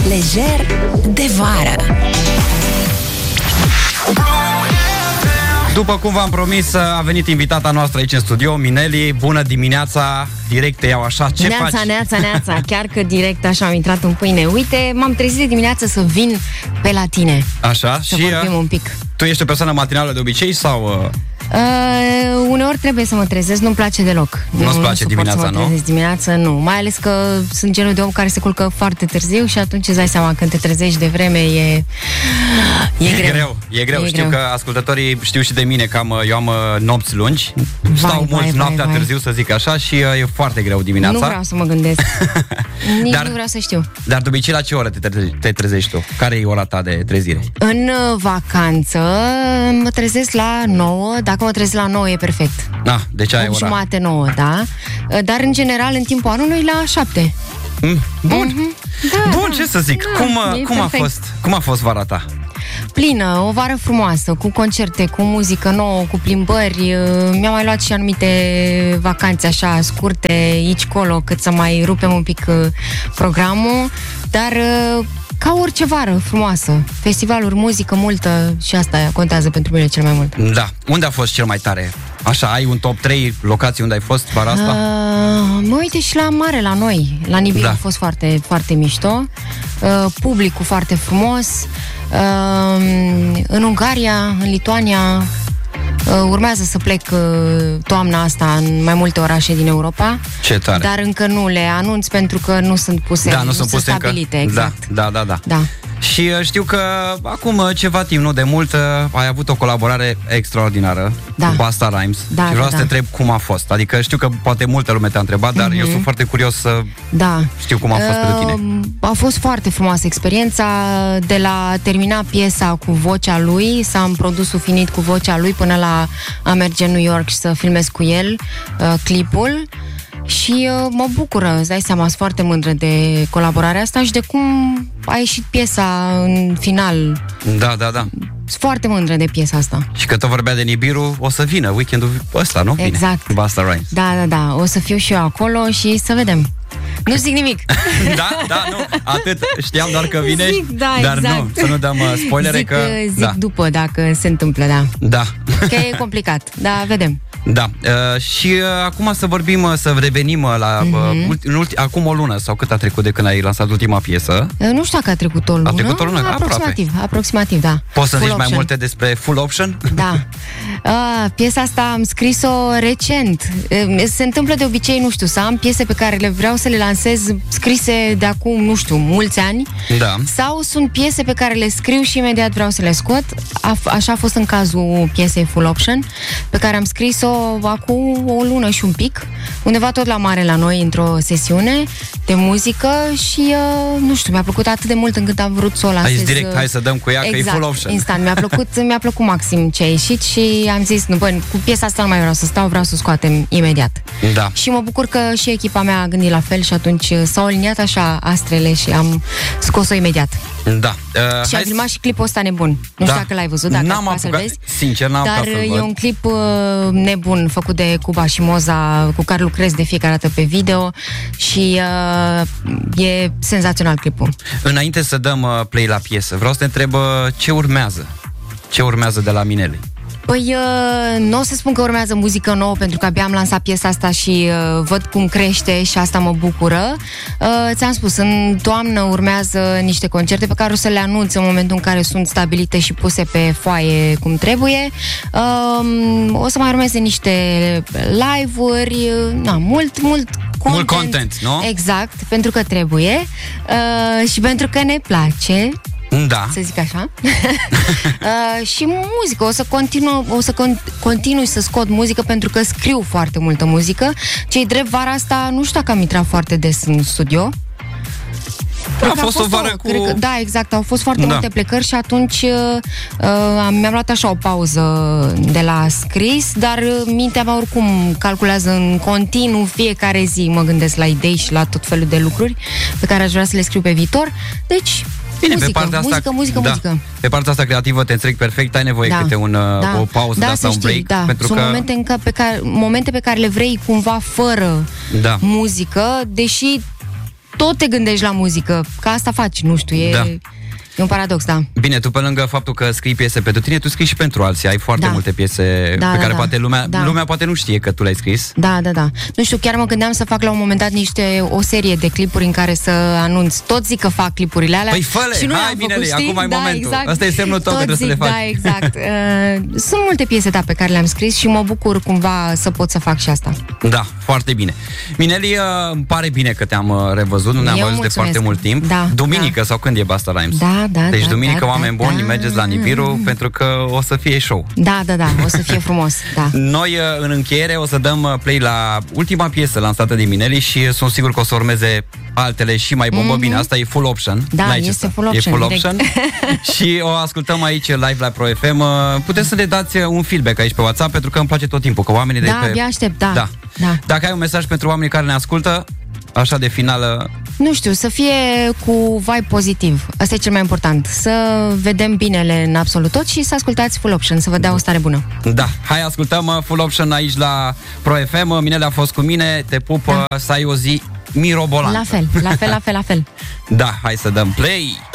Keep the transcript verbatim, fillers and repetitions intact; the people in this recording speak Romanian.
lejer de vară. După cum v-am promis, a venit invitata noastră aici în studio, Mineli. Bună dimineața, direct te iau așa, ce neața, faci? Neața, neața, chiar că direct așa am intrat în pâine. Uite, m-am trezit de dimineață să vin pe la tine. Așa, să și vorbim un pic. Tu ești o persoană matinală de obicei sau... Uh... Uh, uneori trebuie să mă trezesc, nu-mi place deloc. Nu-ți nu, place nu dimineața, să mă nu? dimineața, nu. Mai ales că sunt genul de om care se culcă foarte târziu și atunci îți dai seama, când te trezești de vreme e, e, e greu. greu. E greu, e știu greu. că ascultătorii știu și de mine că am, eu am uh, nopți lungi. Vai, Stau vai, mult vai, noaptea vai. târziu, să zic așa, și uh, e foarte greu dimineața. Nu vreau să mă gândesc. Nici Dar- nu vreau să știu. Dar de obicei la ce oră te, treze- te trezești tu? Care e ora ta de trezire? În uh, vacanță mă trezesc la nouă. Dacă mă trezesc la nouă e perfect. Ah, deci ai opt ora. jumate, nouă, da. Uh, Dar în general în timpul anului la șapte. Mm, bun. Mm-hmm. Da, Bun, da. ce să zic? Da, cum, uh, e cum, a perfect. fost, cum a fost vara ta? Plină, o vară frumoasă, cu concerte, cu muzică nouă, cu plimbări. Mi-am mai luat și anumite vacanțe așa scurte, aici colo, cât să mai rupem un pic uh, programul. Dar uh, ca orice vară frumoasă, festivaluri, muzică multă și asta contează pentru mine cel mai mult. Da. Unde a fost cel mai tare? Așa, ai un top trei locații unde ai fost vara asta? Uh, mă uite și la mare, la noi. La Nibiru Da. a fost foarte, foarte mișto. Uh, publicul foarte frumos. Uh, în Ungaria, în Lituania, uh, urmează să plec uh, toamna asta în mai multe orașe din Europa. Ce tare. Dar încă nu le anunț pentru că nu sunt puse, Da, nu sunt puse încă. stabilite. Exact. Da, da, da, da. Da. Și uh, știu că acum uh, ceva timp, nu de mult, uh, ai avut o colaborare extraordinară Da. cu Busta Rhymes. Da, și vreau da, să te da. întreb cum a fost. Adică știu că poate multă lume te-a întrebat, dar eu sunt foarte curios să Da. știu cum a fost pentru tine. Uh, A fost foarte frumoasă experiența. De la termina piesa cu vocea lui, s-am produsul finit cu vocea lui până la a merge în New York și să filmez cu el uh, clipul. Și uh, mă bucură, îți dai seama, sunt foarte mândră de colaborarea asta și de cum a ieșit piesa în final. Da, da, da. Sunt foarte mândră de piesa asta. Și că tot vorbea de Nibiru, o să vină weekendul ăsta, nu? Vine. Exact. Busta Rhymes. Da, da, da, o să fiu și eu acolo și să vedem. Nu zic nimic. Da, da, nu, atât. Știam doar că vine, Zic, da, dar exact. nu, să nu dăm uh, spoilere Zic, că... uh, zic da, după dacă se întâmplă, da. da. Că e complicat, dar vedem. Da, uh, și uh, acum să vorbim, uh, să revenim uh, la uh, ulti, în ulti, acum o lună sau cât a trecut de când ai lansat ultima piesă. Eu nu știu dacă a trecut o lună. A trecut o lună, Aproximativ, aproximativ, da. Poți să Full zici mai option. multe despre Full Option? Da. A, piesa asta am scris-o recent. E, Se întâmplă de obicei, nu știu, să am piese pe care le vreau să le lansez scrise de acum, nu știu, mulți ani. Da. Sau sunt piese pe care le scriu și imediat vreau să le scot. A, așa a fost în cazul piesei Full Option, pe care am scris-o acum o lună și un pic, undeva tot la mare la noi, într-o sesiune de muzică și, uh, nu știu, mi-a plăcut atât de mult încât am vrut să o lansez. Ai zis direct, hai să dăm cu ea, exact, că e Full Option. Instant, mi-a plăcut, mi-a plăcut maxim ce a ieșit și am zis, nu, bă, cu piesa asta nu mai vreau să stau, vreau să o scoatem imediat. Da. Și mă bucur că și echipa mea a gândit la fel și atunci s-au aliniat așa astrele și am scos-o imediat. Da. Uh, Și hai a filmat și clipul ăsta nebun. Nu Da. știu dacă l-ai văzut, dacă N-am ai să-l apucat- vezi. sincer, n-am Dar apucat să-l e văd. un clip uh, nebun făcut de Cuba și Moza, cu care lucrez de fiecare dată pe video și uh, e senzațional clipul. Înainte să dăm uh, play la piesă, vreau să te întreb uh, ce urmează? Ce urmează de la Mineli? Păi, uh, nu o să spun că urmează muzică nouă, pentru că abia am lansat piesa asta și uh, văd cum crește și asta mă bucură. Uh, ți-am spus, în toamnă urmează niște concerte pe care o să le anunț în momentul în care sunt stabilite și puse pe foaie cum trebuie. Uh, o să mai urmeze niște live-uri, uh, na, mult, mult content. Mult content, nu? Exact, pentru că trebuie uh, și pentru că ne place. Da. Să zic așa. uh, și muzică, o să continu, o să con- continui să scot muzică pentru că scriu foarte multă muzică. Ce-i drept, vara asta nu știu dacă am intrat foarte des în studio. A fost o vară cu... cred că, da, exact, au fost foarte Da. multe plecări și atunci uh, uh, mi-am luat așa o pauză de la scris, dar uh, mintea mea oricum calculează în continuu, fiecare zi mă gândesc la idei și la tot felul de lucruri pe care aș vrea să le scriu pe viitor. Deci, Bine, muzică, pe partea asta, muzică, muzică, da, muzică. pe partea asta creativă te înțeleg perfect, ai nevoie Da. câte un, Da. o pauză da, de asta, să un știi, break, da. pentru Sunt că... momente, încă pe care, momente pe care le vrei cumva fără Da. muzică, deși tot te gândești la muzică, că asta faci, nu știu, e... Da. E un paradox, da. Bine, tu pe lângă faptul că scrii piese pentru tine, tu scrii și pentru alții. Ai foarte da. multe piese da, pe da, care da. poate lumea, da. lumea poate nu știe că tu le-ai scris. Da, da, da. Nu știu, chiar mă gândeam să fac la un moment dat niște, o serie de clipuri în care să anunț. Toți zic că fac clipurile alea. Păi fă-le, și nu hai bine, acum ai da, momentul. Exact. Asta e semnul tău că trebuie zic, să le faci. Da, exact. Uh, sunt multe piese, da, pe care le-am scris și mă bucur cumva să pot să fac și asta. Da, foarte bine. Mineli, uh, îmi pare bine că te-am uh, revăzut, nu ne-am văzut de foarte mult timp. Da, duminică da. sau când e Basta Rhymes? Da, da, Deci da, duminică, da, oameni da, buni, da. mergeți la Nibiru pentru că o să fie show. Da, da, da, o să fie frumos, da. Noi, uh, în încheiere, o să dăm uh, play la ultima piesă lansată de Mineli și uh, sunt sigur că o să urmeze altele și mai bombă. Mm-hmm. Bine, asta e full option. Da, N-ai este ce să. full option. E full direct. option. Și o ascultăm aici live la Pro F M. Uh, puteți să ne dați uh, un feedback aici pe WhatsApp, pentru că îmi place tot timpul că oamenii Da, de pe... abia aștept, da. Da. da. Dacă ai un mesaj pentru oamenii care ne ascultă, așa de finală... Nu știu, să fie cu vibe pozitiv. Asta e cel mai important. Să vedem binele în absolut tot și să ascultați Full Option, să vă dea o stare bună. Da, hai ascultăm uh, Full Option aici la Pro F M. Minele a fost cu mine, te pup, da. Să ai o zi mirobolantă. La fel, la fel, la fel, la fel. Da, hai să dăm play.